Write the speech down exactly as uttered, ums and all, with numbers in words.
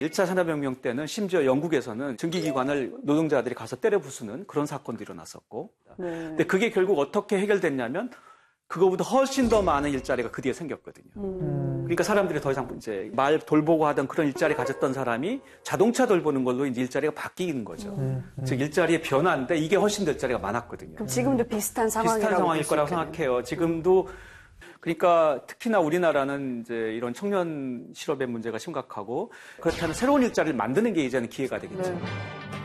일 차 산업혁명 때는 심지어 영국에서는 증기기관을 노동자들이 가서 때려 부수는 그런 사건도 일어났었고. 네. 근데 그게 결국 어떻게 해결됐냐면 그거보다 훨씬 더 많은 일자리가 그 뒤에 생겼거든요. 음. 그러니까 사람들이 더 이상 이제 말 돌보고 하던 그런 일자리 가졌던 사람이 자동차 돌보는 걸로 이제 일자리가 바뀌는 거죠. 음. 음. 즉 일자리의 변화인데 이게 훨씬 더 일자리가 많았거든요. 그럼 지금도 비슷한 상황이라고 비슷한 상황일 거라고 생각해요. 지금도 그러니까 특히나 우리나라는 이제 이런 청년 실업의 문제가 심각하고 그렇다면 새로운 일자리를 만드는 게 이제는 기회가 되겠죠. 네.